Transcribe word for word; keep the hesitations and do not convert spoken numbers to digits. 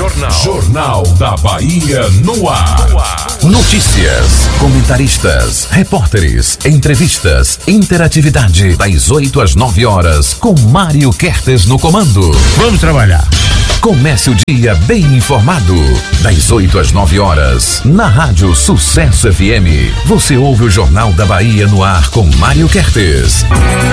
Jornal. Jornal da Bahia no ar. No ar. Notícias, comentaristas, repórteres, entrevistas, interatividade, das oito às nove horas, com Mário Kertes no comando. Vamos trabalhar. Comece o dia bem informado. Das oito às nove horas, na Rádio Sucesso F M. Você ouve o Jornal da Bahia no ar com Mário Kertes.